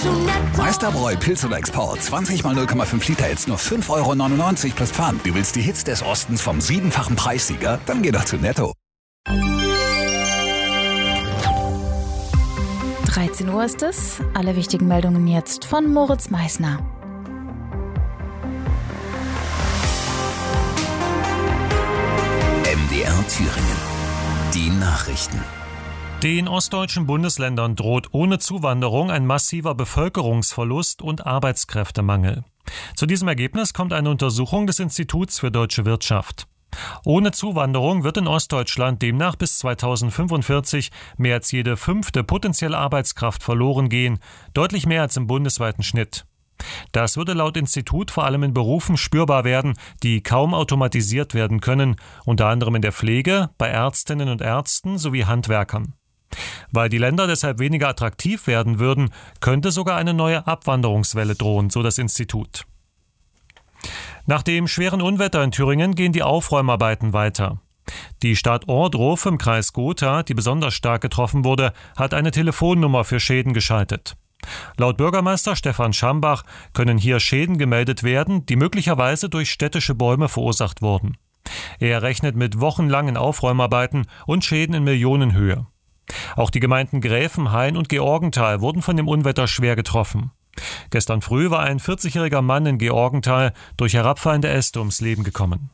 Meisterbräu Pilz oder Export. 20 mal 0,5 Liter, jetzt nur 5,99 € plus Pfand. Du willst die Hits des Ostens vom 7-fachen Preissieger? Dann geh doch zu Netto. 13 Uhr ist es. Alle wichtigen Meldungen jetzt von Moritz Meissner. MDR Thüringen. Die Nachrichten. Den ostdeutschen Bundesländern droht ohne Zuwanderung ein massiver Bevölkerungsverlust und Arbeitskräftemangel. Zu diesem Ergebnis kommt eine Untersuchung des Instituts für deutsche Wirtschaft. Ohne Zuwanderung wird in Ostdeutschland demnach bis 2045 mehr als jede 5. potenzielle Arbeitskraft verloren gehen, deutlich mehr als im bundesweiten Schnitt. Das würde laut Institut vor allem in Berufen spürbar werden, die kaum automatisiert werden können, unter anderem in der Pflege, bei Ärztinnen und Ärzten sowie Handwerkern. Weil die Länder deshalb weniger attraktiv werden würden, könnte sogar eine neue Abwanderungswelle drohen, so das Institut. Nach dem schweren Unwetter in Thüringen gehen die Aufräumarbeiten weiter. Die Stadt Ohrdruf im Kreis Gotha, die besonders stark getroffen wurde, hat eine Telefonnummer für Schäden geschaltet. Laut Bürgermeister Stefan Schambach können hier Schäden gemeldet werden, die möglicherweise durch städtische Bäume verursacht wurden. Er rechnet mit wochenlangen Aufräumarbeiten und Schäden in Millionenhöhe. Auch die Gemeinden Gräfenhain und Georgenthal wurden von dem Unwetter schwer getroffen. Gestern früh war ein 40-jähriger Mann in Georgenthal durch herabfallende Äste ums Leben gekommen.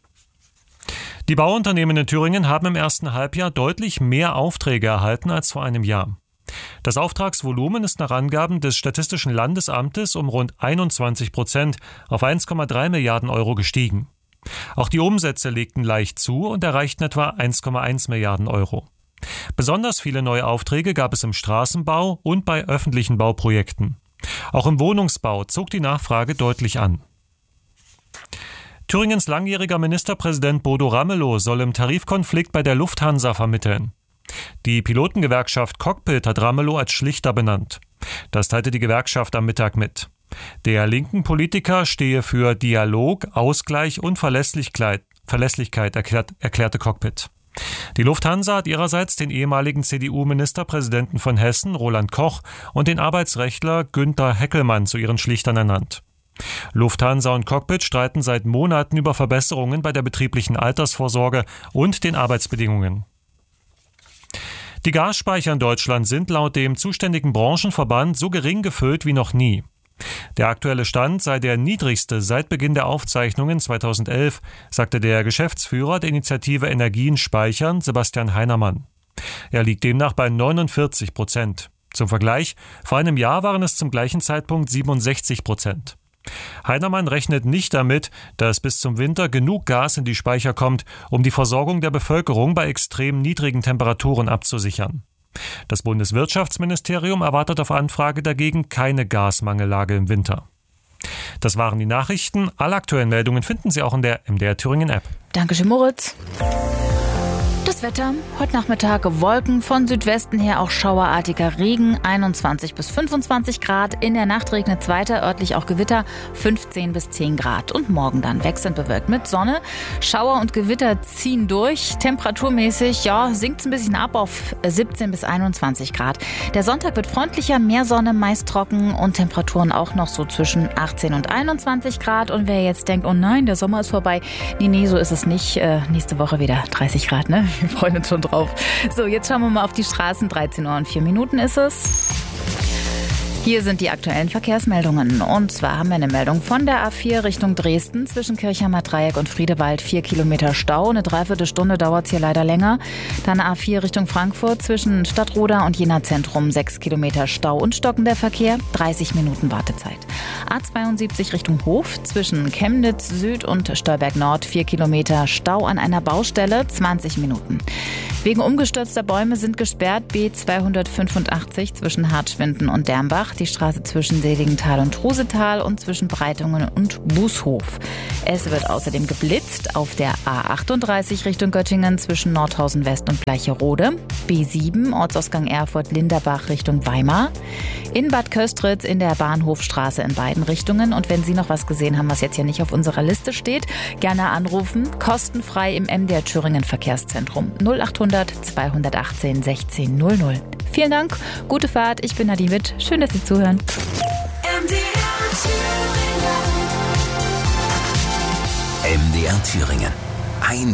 Die Bauunternehmen in Thüringen haben im ersten Halbjahr deutlich mehr Aufträge erhalten als vor einem Jahr. Das Auftragsvolumen ist nach Angaben des Statistischen Landesamtes um rund 21% auf 1,3 Milliarden € gestiegen. Auch die Umsätze legten leicht zu und erreichten etwa 1,1 Milliarden €. Besonders viele neue Aufträge gab es im Straßenbau und bei öffentlichen Bauprojekten. Auch im Wohnungsbau zog die Nachfrage deutlich an. Thüringens langjähriger Ministerpräsident Bodo Ramelow soll im Tarifkonflikt bei der Lufthansa vermitteln. Die Pilotengewerkschaft Cockpit hat Ramelow als Schlichter benannt. Das teilte die Gewerkschaft am Mittag mit. Der linken Politiker stehe für Dialog, Ausgleich und Verlässlichkeit, erklärte Cockpit. Die Lufthansa hat ihrerseits den ehemaligen CDU-Ministerpräsidenten von Hessen, Roland Koch, und den Arbeitsrechtler Günther Heckelmann zu ihren Schlichtern ernannt. Lufthansa und Cockpit streiten seit Monaten über Verbesserungen bei der betrieblichen Altersvorsorge und den Arbeitsbedingungen. Die Gasspeicher in Deutschland sind laut dem zuständigen Branchenverband so gering gefüllt wie noch nie. Der aktuelle Stand sei der niedrigste seit Beginn der Aufzeichnungen 2011, sagte der Geschäftsführer der Initiative Energien speichern, Sebastian Heinermann. Er liegt demnach bei 49%. Zum Vergleich, vor einem Jahr waren es zum gleichen Zeitpunkt 67%. Heinermann rechnet nicht damit, dass bis zum Winter genug Gas in die Speicher kommt, um die Versorgung der Bevölkerung bei extrem niedrigen Temperaturen abzusichern. Das Bundeswirtschaftsministerium erwartet auf Anfrage dagegen keine Gasmangellage im Winter. Das waren die Nachrichten. Alle aktuellen Meldungen finden Sie auch in der MDR Thüringen App. Dankeschön, Moritz. Das Wetter, heute Nachmittag Wolken, von Südwesten her auch schauerartiger Regen, 21 bis 25 Grad. In der Nacht regnet es weiter, örtlich auch Gewitter, 15 bis 10 Grad. Und morgen dann wechselnd bewölkt mit Sonne. Schauer und Gewitter ziehen durch. Temperaturmäßig, sinkt es ein bisschen ab auf 17 bis 21 Grad. Der Sonntag wird freundlicher, mehr Sonne, meist trocken und Temperaturen auch noch so zwischen 18 und 21 Grad. Und wer jetzt denkt, oh nein, der Sommer ist vorbei. Nee, so ist es nicht. Nächste Woche wieder 30 Grad, ne? Wir freuen uns schon drauf. So, jetzt schauen wir mal auf die Straßen. 13 Uhr und 4 Minuten ist es. Hier sind die aktuellen Verkehrsmeldungen. Und zwar haben wir eine Meldung von der A4 Richtung Dresden zwischen Kirchheimer Dreieck und Friedewald. 4 Kilometer Stau. Eine Dreiviertelstunde dauert es hier leider länger. Dann A4 Richtung Frankfurt zwischen Stadtroda und Jena Zentrum. 6 Kilometer Stau und stockender Verkehr. 30 Minuten Wartezeit. A72 Richtung Hof zwischen Chemnitz Süd und Stolberg Nord. 4 Kilometer Stau an einer Baustelle. 20 Minuten. Wegen umgestürzter Bäume sind gesperrt B285 zwischen Hartschwinden und Dermbach, die Straße zwischen Seligenthal und Trusetal und zwischen Breitungen und Bußhof. Es wird außerdem geblitzt auf der A38 Richtung Göttingen zwischen Nordhausen West und Bleicherode, B7 Ortsausgang Erfurt-Linderbach Richtung Weimar, in Bad Köstritz in der Bahnhofstraße in beiden Richtungen. Und wenn Sie noch was gesehen haben, was jetzt hier nicht auf unserer Liste steht, gerne anrufen, kostenfrei im MDR Thüringen Verkehrszentrum 0800 218 16 00. Vielen Dank, gute Fahrt. Ich bin Nadine Witt. Schön, dass Sie zuhören. MDR Thüringen.